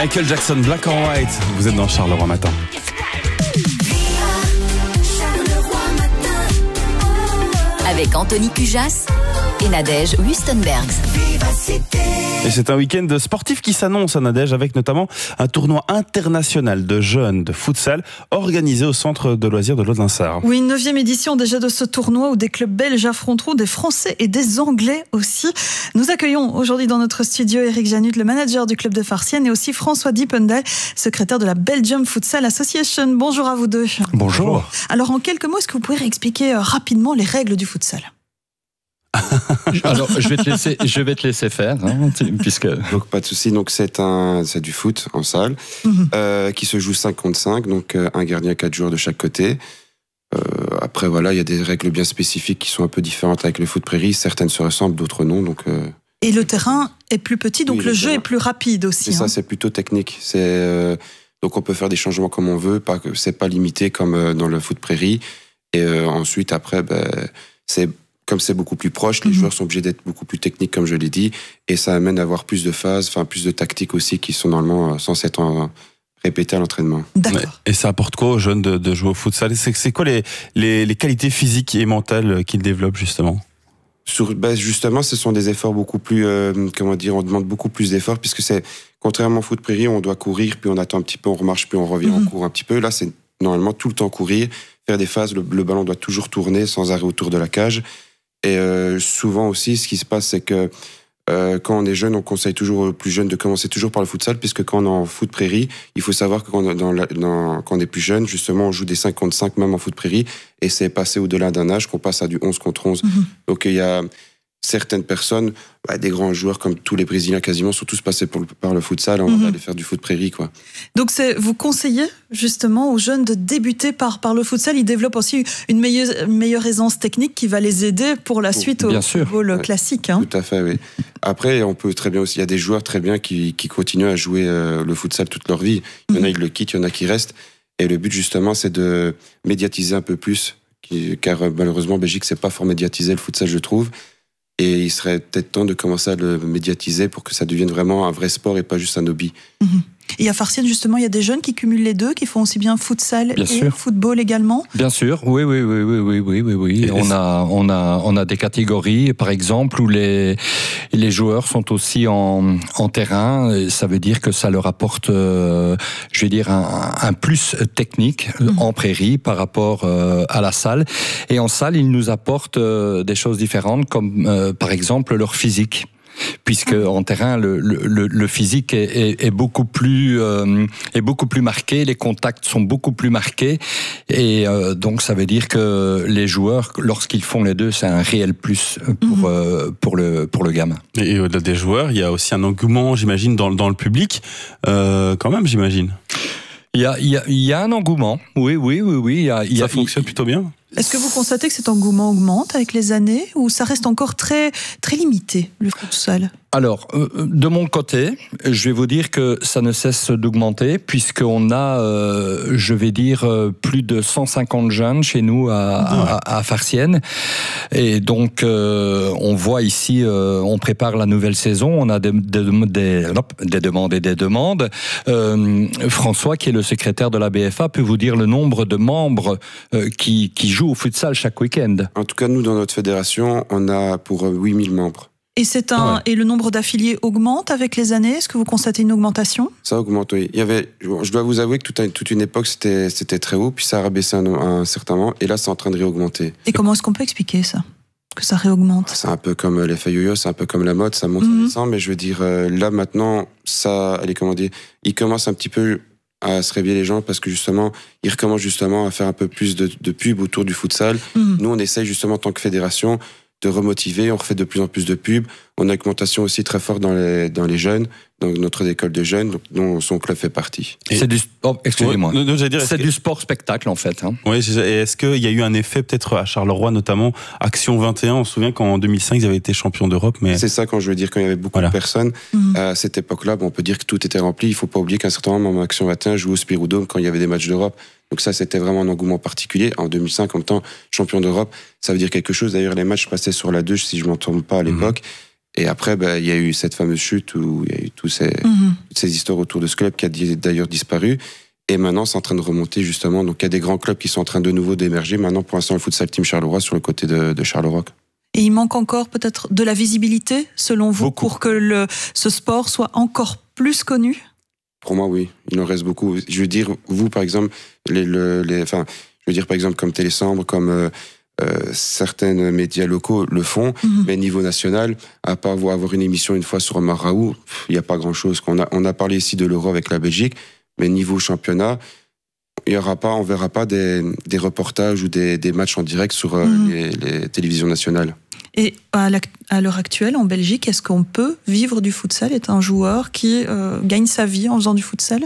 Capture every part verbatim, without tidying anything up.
Michael Jackson, Black or White. Vous êtes dans Charleroi Matin. Avec Anthony Cujas et Nadège Wustenbergs. Et c'est un week-end sportif qui s'annonce à Nadège, avec notamment un tournoi international de jeunes de futsal organisé au centre de loisirs de Lodlinsart. Oui, une neuvième édition déjà de ce tournoi où des clubs belges affronteront des Français et des Anglais aussi. Nous accueillons aujourd'hui dans notre studio Eric Janut, le manager du club de Farciennes, et aussi François Diependal, secrétaire de la Belgium Futsal Association. Bonjour à vous deux. Bonjour. Alors en quelques mots, est-ce que vous pouvez réexpliquer rapidement les règles du futsal ? Alors, je vais te laisser, je vais te laisser faire, hein, puisque. Donc, pas de souci. Donc, c'est un, c'est du foot en salle, mm-hmm. euh, qui se joue cinq contre cinq. Donc, euh, un gardien, quatre joueurs de chaque côté. Euh, après, voilà, il y a des règles bien spécifiques qui sont un peu différentes avec le foot prairie. Certaines se ressemblent, d'autres non. Donc. Euh... Et le terrain est plus petit, donc oui, le, le jeu terrain. est plus rapide aussi. Et hein. ça, c'est plutôt technique. C'est euh, donc, on peut faire des changements comme on veut. Pas que c'est pas limité comme euh, dans le foot prairie. Et euh, ensuite, après, ben, c'est comme c'est beaucoup plus proche, les mmh. joueurs sont obligés d'être beaucoup plus techniques, comme je l'ai dit, et ça amène à avoir plus de phases, enfin plus de tactiques aussi, qui sont normalement censées être en, répétées à l'entraînement. D'accord. Et ça apporte quoi aux jeunes de, de jouer au futsal ? C'est, c'est quoi les, les, les qualités physiques et mentales qu'ils développent justement ? Sur, ben justement, ce sont des efforts beaucoup plus, euh, comment dire, on demande beaucoup plus d'efforts, puisque c'est, contrairement au foot prairie, on doit courir, puis on attend un petit peu, on remarche, puis on revient, mmh. on court un petit peu. Là, c'est normalement tout le temps courir, faire des phases, le, le ballon doit toujours tourner sans arrêt autour de la cage. Et euh, souvent aussi, ce qui se passe, c'est que euh, quand on est jeune, on conseille toujours aux plus jeunes de commencer toujours par le futsal, puisque quand on est en foot prairie, il faut savoir que quand, dans la, dans, quand on est plus jeune, justement, on joue des cinq contre cinq, même en foot prairie, et c'est passé au-delà d'un âge qu'on passe à du onze contre onze. Mm-hmm. Donc il y a certaines personnes, bah, des grands joueurs comme tous les Brésiliens quasiment, sont tous passés pour le, par le futsal, on mm-hmm. va aller faire du foot prairie, quoi. Donc c'est, vous conseillez justement aux jeunes de débuter par, par le futsal, ils développent aussi une meilleure, une meilleure aisance technique qui va les aider pour la suite bien au sûr. football ouais, classique. Hein. Tout à fait, oui. Après, on peut très bien aussi, il y a des joueurs très bien qui, qui continuent à jouer euh, le futsal toute leur vie. Il y en a, mm-hmm. ils le quittent, il y en a qui restent. Et le but justement, c'est de médiatiser un peu plus, qui, car malheureusement, en Belgique, c'est pas fort médiatisé le futsal, je trouve. Et il serait peut-être temps de commencer à le médiatiser pour que ça devienne vraiment un vrai sport et pas juste un hobby. Mmh. Et à Farciennes, justement, il y a des jeunes qui cumulent les deux, qui font aussi bien futsal bien et sûr. football également. Bien sûr, oui, oui, oui, oui, oui, oui, oui, oui. On a, on a, on a des catégories, par exemple, où les, les joueurs sont aussi en, en terrain. Et ça veut dire que ça leur apporte, euh, je vais dire, un, un plus technique mmh. en prairie par rapport euh, à la salle. Et en salle, ils nous apportent euh, des choses différentes, comme euh, par exemple leur physique. Puisque en terrain le, le, le physique est, est, est beaucoup plus euh, est beaucoup plus marqué, les contacts sont beaucoup plus marqués et euh, donc ça veut dire que les joueurs, lorsqu'ils font les deux, c'est un réel plus pour mmh. euh, pour le pour le gamin. Et au-delà des joueurs, il y a aussi un engouement, j'imagine, dans dans le public, euh, quand même, j'imagine. Il y a il y a il y a un engouement, oui oui oui oui. Il y a, il y a, ça fonctionne il, plutôt bien. Est-ce que vous constatez que cet engouement augmente avec les années ou ça reste encore très, très limité, le futsal ? Alors, de mon côté, je vais vous dire que ça ne cesse d'augmenter puisqu'on a, euh, je vais dire, plus de cent cinquante jeunes chez nous à, à, à Farciennes. Et donc, euh, on voit ici, euh, on prépare la nouvelle saison, on a des, des, des, des demandes et des demandes. Euh, François, qui est le secrétaire de la B F A, peut vous dire le nombre de membres euh, qui, qui jouent au futsal chaque week-end. En tout cas, nous, dans notre fédération, on a pour huit mille membres. Et, c'est un, ouais. et le nombre d'affiliés augmente avec les années ? Est-ce que vous constatez une augmentation ? Ça augmente, oui. Il y avait, je dois vous avouer que toute une époque, c'était, c'était très haut, puis ça a rabaissé un, un certain moment, et là, c'est en train de réaugmenter. Et comment est-ce qu'on peut expliquer ça ? Que ça réaugmente ? C'est un peu comme l'effet yo-yo, c'est un peu comme la mode, ça monte, mm-hmm. ça descend, mais je veux dire, là, maintenant, ça, allez, comment dire, il commence un petit peu à se réveiller les gens parce que justement, ils recommencent justement à faire un peu plus de, de pub autour du futsal. Mm. Nous, on essaye justement en tant que fédération de remotiver, on refait de plus en plus de pubs. On a une augmentation aussi très forte dans les, dans les jeunes, dans notre école de jeunes, dont son club fait partie. Et c'est du, oh, excusez-moi. Ouais, non, dire, c'est que... du sport-spectacle, en fait. Hein. Oui, et est-ce qu'il y a eu un effet, peut-être à Charleroi, notamment, Action vingt et un, on se souvient qu'en deux mille cinq, ils avaient été champions d'Europe, mais... C'est ça, quand je veux dire, quand il y avait beaucoup voilà. de personnes, mmh. à cette époque-là, bon, on peut dire que tout était rempli. Il ne faut pas oublier qu'à un certain moment, Action vingt et un jouait au Spiroudome quand il y avait des matchs d'Europe. Donc ça, c'était vraiment un engouement particulier. En deux mille cinq, en même temps, champion d'Europe, ça veut dire quelque chose. D'ailleurs, les matchs passaient sur la deux, si je ne m'en trompe pas à l'époque. Mmh. Et après, ben, il y a eu cette fameuse chute où il y a eu tous ces, Mm-hmm. toutes ces histoires autour de ce club qui a d'ailleurs disparu. Et maintenant, c'est en train de remonter justement. Donc, il y a des grands clubs qui sont en train de nouveau d'émerger. Maintenant, pour l'instant, le Futsal Team Charleroi sur le côté de, de Charleroi. Et il manque encore peut-être de la visibilité, selon vous, Beaucoup. pour que le, ce sport soit encore plus connu? Pour moi, oui, il en reste beaucoup. Je veux dire, vous, par exemple, les, le, les, enfin, je veux dire, par exemple, comme Télésambre, comme euh, euh, certains médias locaux le font, Mm-hmm. mais niveau national, à part avoir une émission une fois sur Omar Raoult, il n'y a pas grand-chose. On a, on a parlé ici de l'Euro avec la Belgique, mais niveau championnat, il y aura pas, on verra pas des, des reportages ou des, des matchs en direct sur euh, Mm-hmm. les, les télévisions nationales. Et à l'heure actuelle, en Belgique, est-ce qu'on peut vivre du futsal, être un joueur qui euh, gagne sa vie en faisant du futsal?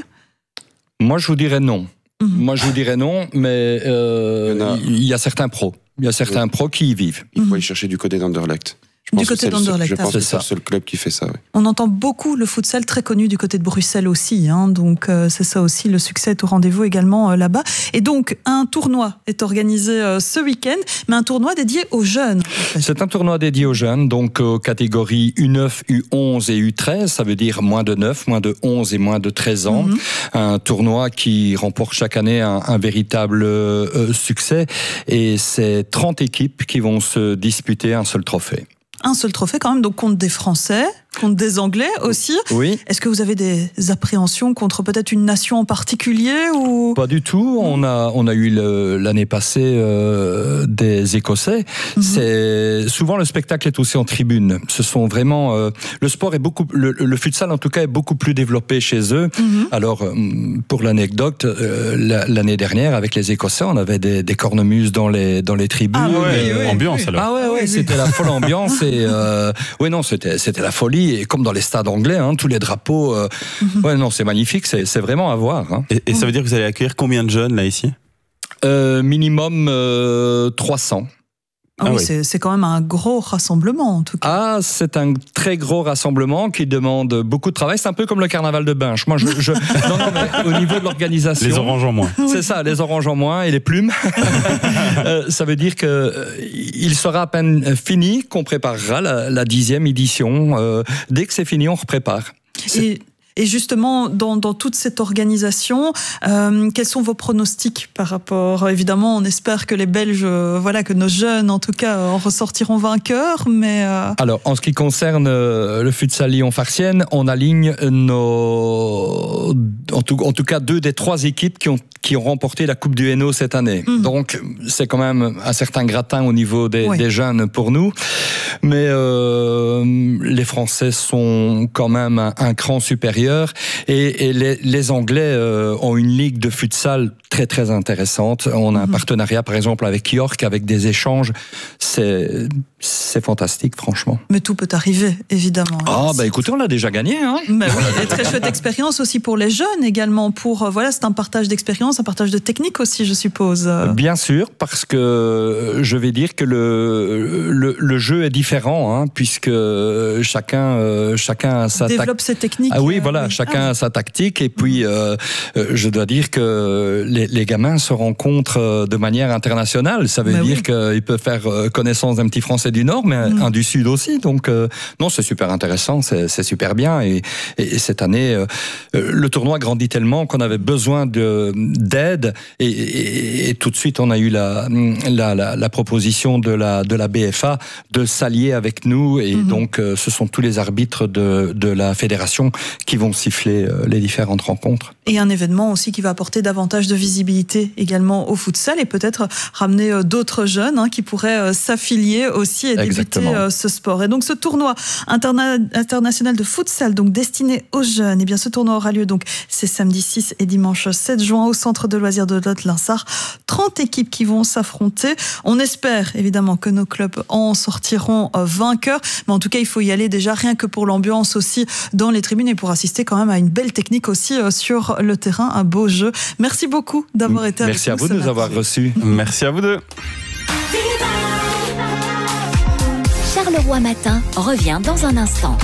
Moi, je vous dirais non. Mhm. Moi, je vous dirais non, mais euh, Il y en a- il y a certains pros. Il y a certains pros qui y vivent. Il faut Mhm. aller chercher du côté d'Anderlecht. Je Du pense que côté c'est le seul- d'Anderlecht, Je ah, pense que c'est c'est ça. le seul club qui fait ça. Oui. On entend beaucoup le futsal très connu du côté de Bruxelles aussi, hein, donc euh, c'est ça aussi, le succès est au rendez-vous également euh, là-bas. Et donc, un tournoi est organisé euh, ce week-end, mais un tournoi dédié aux jeunes. en fait. C'est un tournoi dédié aux jeunes, donc aux catégories U neuf, U onze et U treize, ça veut dire moins de neuf, moins de onze et moins de treize ans. Mhm. Un tournoi qui remporte chaque année un, un véritable euh, succès, et c'est trente équipes qui vont se disputer un seul trophée. Un seul trophée quand même, donc contre des Français, contre des Anglais aussi. Oui. Est-ce que vous avez des appréhensions contre peut-être une nation en particulier ou... Pas du tout. On a on a eu le- l'année passée euh, des Écossais. Mhm. C'est souvent le spectacle est aussi en tribune. Ce sont vraiment euh, le sport est beaucoup le, le futsal en tout cas est beaucoup plus développé chez eux. Mhm. Alors euh, pour l'anecdote, euh, la- l'année dernière avec les Écossais, on avait des, des cornemuses dans les dans les tribunes. Ah ouais, Et, oui, oui, ambiance oui. alors. Ah ouais, ouais, oui. c'était la folle ambiance et euh, ouais non, c'était c'était la folie et comme dans les stades anglais, hein, tous les drapeaux. Euh, ouais non, c'est magnifique, c'est c'est vraiment à voir. Hein. Et, et ça veut dire que vous allez accueillir combien de jeunes là ici? Euh, minimum euh, trois cents. Ah Ah oui, oui. c'est- c'est quand même un gros rassemblement en tout cas. Ah, c'est un très gros rassemblement qui demande beaucoup de travail. C'est un peu comme le carnaval de Binche. Moi, je, je... non, non, mais au niveau de l'organisation. Les oranges en moins. C'est ça, les oranges en moins et les plumes. Euh, ça veut dire que euh, il sera à peine fini qu'on préparera la, la dixième édition. Euh, dès que c'est fini, on reprépare. Et, et justement, dans, dans toute cette organisation, euh, quels sont vos pronostics par rapport... Évidemment, on espère que les Belges, euh, voilà, que nos jeunes, en tout cas, en ressortiront vainqueurs, mais... euh, Alors, en ce qui concerne euh, le futsal Lyon-Farciennes, on aligne nos, en tout, en tout cas, deux des trois équipes qui ont qui ont remporté la Coupe du Hainaut cette année. Mhm. Donc, c'est quand même un certain gratin au niveau des, Oui. des jeunes pour nous. Mais euh, les Français sont quand même un, un cran supérieur. Et, et les, les Anglais euh, ont une ligue de futsal très, très intéressante. On a un Mhm. partenariat, par exemple, avec York, avec des échanges. C'est, c'est fantastique, franchement. Mais tout peut arriver, évidemment. Ah, bah écoutez, on l'a déjà gagné, hein. Mais oui, et très chouette expérience aussi pour les jeunes également. Pour euh, voilà, c'est un partage d'expérience, un partage de technique aussi, je suppose. Euh, Bien sûr, parce que je vais dire que le le, le jeu est différent, hein, puisque chacun euh, chacun a sa développe ses techniques. Ah oui, euh, voilà, oui. chacun Ah, a sa tactique et puis euh, euh, je dois dire que les, les gamins se rencontrent euh, de manière internationale. Ça veut Bah dire oui. qu'ils peuvent faire euh, connaissance d'un petit Français du Nord, mais Mm. un du Sud aussi. Donc euh, non, c'est super intéressant, c'est, c'est super bien. Et, et, et cette année, euh, euh, le tournoi grandit tellement qu'on avait besoin de d'aide et, et, et tout de suite on a eu la la, la, la proposition de la de la B F A de s'allier avec nous et Mhm. donc euh, ce sont tous les arbitres de de la fédération qui vont siffler euh, les différentes rencontres. Et un événement aussi qui va apporter davantage de visibilité également au futsal et peut-être ramener euh, d'autres jeunes hein, qui pourraient euh, s'affilier aussi et débuter Exactement. euh, ce sport. Et donc ce tournoi interna- international de futsal donc destiné aux jeunes, et bien ce tournoi aura lieu donc c'est samedi six et dimanche sept juin au centre de loisirs de Lot-Linsart. trente équipes qui vont s'affronter. On espère évidemment que nos clubs en sortiront euh, vainqueurs, mais en tout cas il faut y aller déjà rien que pour l'ambiance aussi dans les tribunes et pour assister quand même à une belle technique aussi euh, sur le terrain, un beau jeu. Merci beaucoup d'avoir été avec nous. Merci à vous ce de nous avoir matin. reçus. Merci à vous deux. Charleroi Matin revient dans un instant.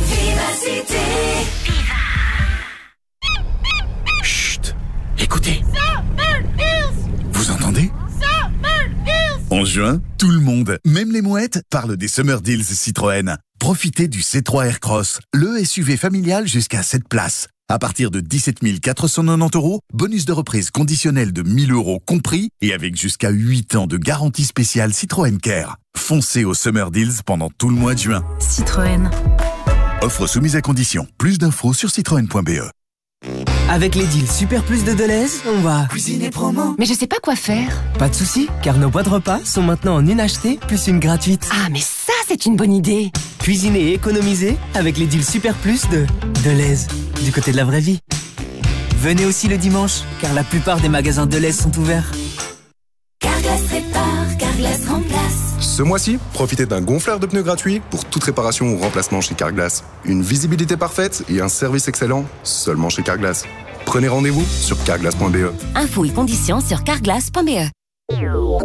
Chut. Écoutez. Vous entendez? En juin, tout le monde, même les mouettes, parle des Summer Deals Citroën. Profitez du C trois Aircross, le S U V familial jusqu'à sept places. À partir de dix-sept mille quatre cent quatre-vingt-dix euros, bonus de reprise conditionnel de mille euros compris et avec jusqu'à huit ans de garantie spéciale Citroën Care. Foncez au Summer Deals pendant tout le mois de juin. Citroën. Offre soumise à condition. Plus d'infos sur citroën point b e. Avec les deals Super Plus de Deleuze, on va cuisiner promo. Mais je sais pas quoi faire. Pas de soucis, car nos boîtes repas sont maintenant en une achetée plus une gratuite. Ah, mais ça, c'est une bonne idée. Cuisiner et économiser avec les deals Super Plus de Deleuze, du côté de la vraie vie. Venez aussi le dimanche, car la plupart des magasins Deleuze sont ouverts. Carglass répare, Carglass remplace. Ce mois-ci, profitez d'un gonfleur de pneus gratuit pour toute réparation ou remplacement chez Carglass. Une visibilité parfaite et un service excellent seulement chez Carglass. Prenez rendez-vous sur carglass point b e. Infos et conditions sur carglass point b e.